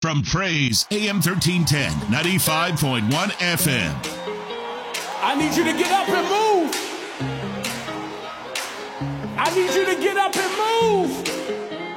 from Praise AM 1310, 95.1 FM. I need you to get up and move. I need you to get up and move.